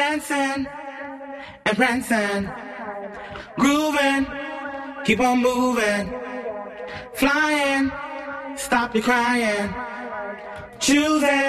dancing and prancing, grooving, keep on moving, flying, stop your crying, choosing.